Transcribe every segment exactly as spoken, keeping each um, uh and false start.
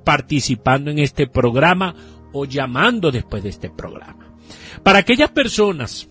participando en este programa o llamando después de este programa. Para aquellas personas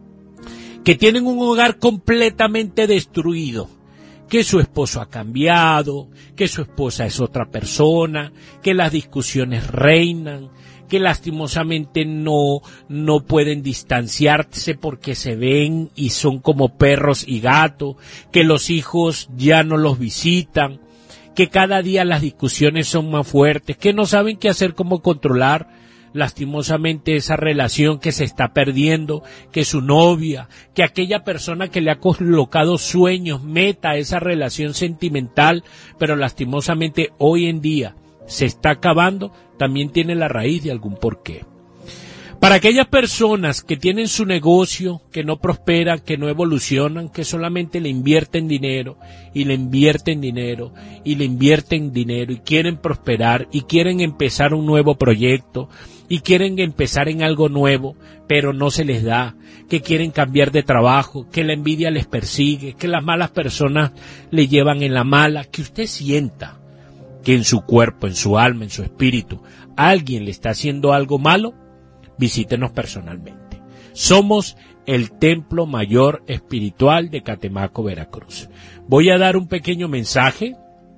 que tienen un hogar completamente destruido, que su esposo ha cambiado, que su esposa es otra persona, que las discusiones reinan, que lastimosamente no, no pueden distanciarse porque se ven y son como perros y gatos, que los hijos ya no los visitan, que cada día las discusiones son más fuertes, que no saben qué hacer, cómo controlar lastimosamente esa relación que se está perdiendo, que su novia, que aquella persona que le ha colocado sueños, meta a esa relación sentimental, pero lastimosamente hoy en día se está acabando, también tiene la raíz de algún porqué. Para aquellas personas que tienen su negocio, que no prosperan, que no evolucionan, que solamente le invierten dinero, y le invierten dinero, y le invierten dinero, y quieren prosperar, y quieren empezar un nuevo proyecto, y quieren empezar en algo nuevo, pero no se les da, que quieren cambiar de trabajo, que la envidia les persigue, que las malas personas le llevan en la mala, que usted sienta que en su cuerpo, en su alma, en su espíritu, alguien le está haciendo algo malo, visítenos personalmente. Somos el Templo Mayor Espiritual de Catemaco, Veracruz. Voy a dar un pequeño mensaje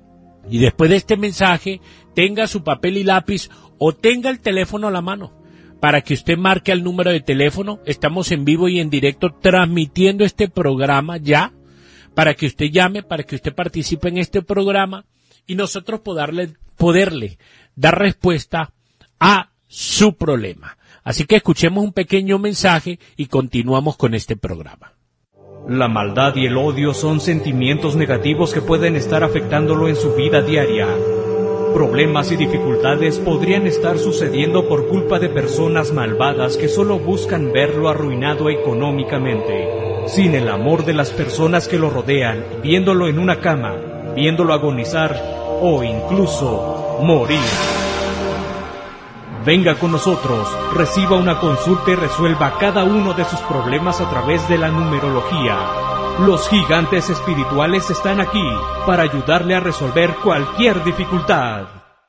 y después de este mensaje tenga su papel y lápiz o tenga el teléfono a la mano para que usted marque el número de teléfono. Estamos en vivo y en directo transmitiendo este programa ya para que usted llame, para que usted participe en este programa y nosotros poderle, poderle dar respuesta a su problema. Así que escuchemos un pequeño mensaje y continuamos con este programa. La maldad y el odio son sentimientos negativos que pueden estar afectándolo en su vida diaria. Problemas y dificultades podrían estar sucediendo por culpa de personas malvadas que solo buscan verlo arruinado económicamente. Sin el amor de las personas que lo rodean, viéndolo en una cama, viéndolo agonizar o incluso morir. Venga con nosotros, reciba una consulta y resuelva cada uno de sus problemas a través de la numerología. Los gigantes espirituales están aquí para ayudarle a resolver cualquier dificultad.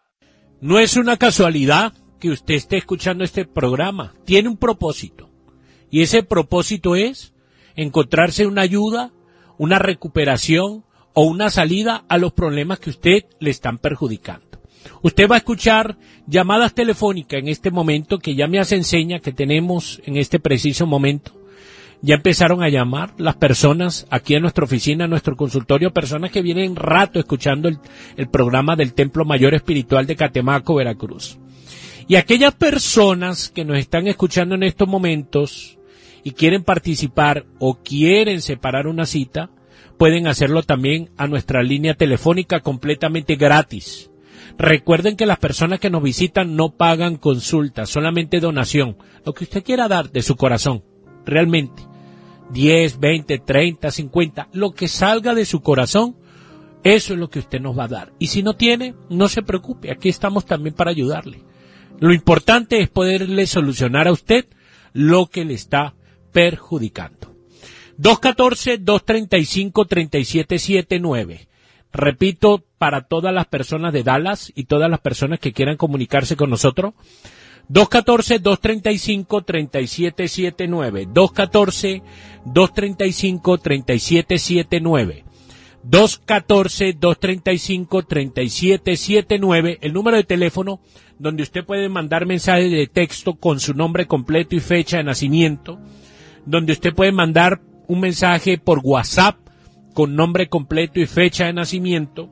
No es una casualidad que usted esté escuchando este programa, tiene un propósito. Y ese propósito es encontrarse una ayuda, una recuperación o una salida a los problemas que usted le están perjudicando. Usted va a escuchar llamadas telefónicas en este momento que ya me hace enseña que tenemos en este preciso momento. Ya empezaron a llamar las personas aquí en nuestra oficina, en nuestro consultorio, personas que vienen rato escuchando el, el programa del Templo Mayor Espiritual de Catemaco, Veracruz. Y aquellas personas que nos están escuchando en estos momentos y quieren participar o quieren separar una cita, pueden hacerlo también a nuestra línea telefónica completamente gratis. Recuerden que las personas que nos visitan no pagan consulta, solamente donación. Lo que usted quiera dar de su corazón, realmente. diez, veinte, treinta, cincuenta, lo que salga de su corazón, eso es lo que usted nos va a dar. Y si no tiene, no se preocupe, aquí estamos también para ayudarle. Lo importante es poderle solucionar a usted lo que le está perjudicando. dos uno cuatro, dos tres cinco, tres siete siete nueve. Repito, para todas las personas de Dallas y todas las personas que quieran comunicarse con nosotros, dos uno cuatro, dos tres cinco, tres siete siete nueve, dos uno cuatro, dos tres cinco, tres siete siete nueve, dos uno cuatro, dos tres cinco, tres siete siete nueve, el número de teléfono donde usted puede mandar mensajes de texto con su nombre completo y fecha de nacimiento, donde usted puede mandar un mensaje por WhatsApp con nombre completo y fecha de nacimiento,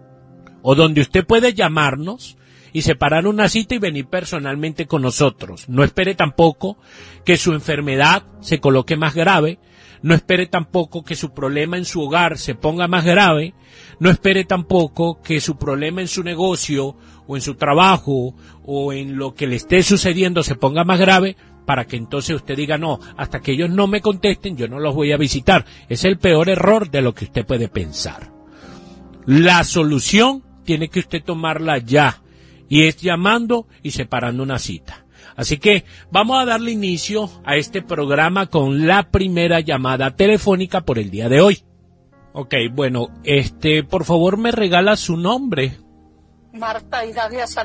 o donde usted puede llamarnos y separar una cita y venir personalmente con nosotros. No espere tampoco que su enfermedad se coloque más grave, no espere tampoco que su problema en su hogar se ponga más grave, no espere tampoco que su problema en su negocio o en su trabajo o en lo que le esté sucediendo se ponga más grave, para que entonces usted diga, no, hasta que ellos no me contesten, yo no los voy a visitar. Es el peor error de lo que usted puede pensar. La solución tiene que usted tomarla ya, y es llamando y separando una cita. Así que vamos a darle inicio a este programa con la primera llamada telefónica por el día de hoy. Ok, bueno, este, por favor me regala su nombre. Marta Idalia